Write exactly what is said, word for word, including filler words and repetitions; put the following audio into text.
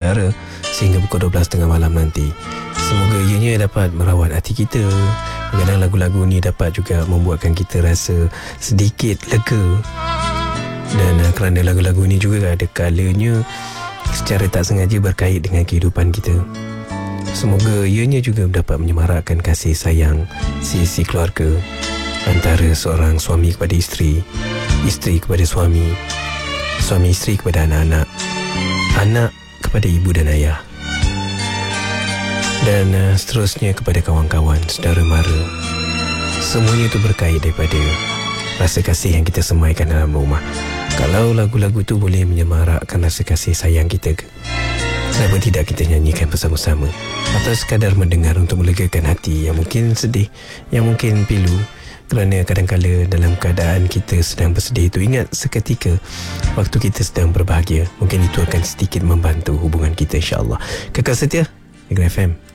saudara sehingga pukul dua belas tiga puluh malam nanti. Semoga ianya dapat merawat hati kita. Kadang lagu-lagu ni dapat juga membuatkan kita rasa sedikit lega. Dan uh, kerana lagu-lagu ni juga ada kalanya secara tak sengaja berkait dengan kehidupan kita. Semoga ianya juga dapat menyemarakkan kasih sayang sisi keluarga, antara seorang suami kepada isteri, isteri kepada suami, suami isteri kepada anak-anak, anak kepada ibu dan ayah, dan uh, seterusnya kepada kawan-kawan, saudara mara. Semuanya itu berkait daripada rasa kasih yang kita semaikan dalam rumah. Kalau lagu-lagu tu boleh menyemarakkan rasa kasih sayang kita, kenapa tidak kita nyanyikan bersama-sama? Atau sekadar mendengar untuk melegakan hati yang mungkin sedih, yang mungkin pilu. Kerana kadang-kadang dalam keadaan kita sedang bersedih itu, ingat seketika waktu kita sedang berbahagia, mungkin itu akan sedikit membantu hubungan kita, insya-Allah. Kekal setia Negeri F M.